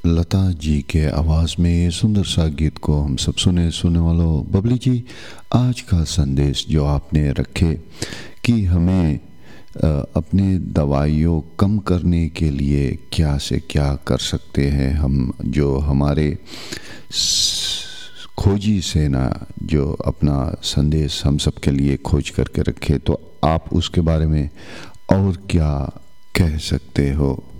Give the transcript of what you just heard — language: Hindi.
लता जी के आवाज़ में ये सुंदर सा गीत को हम सब सुनने वालों। बबली जी, आज का संदेश जो आपने रखे कि हमें अपने दवाइयों कम करने के लिए क्या से क्या कर सकते हैं हम, जो हमारे खोजी सेना जो अपना संदेश हम सब के लिए खोज करके रखे, तो आप उसके बारे में और क्या कह सकते हो?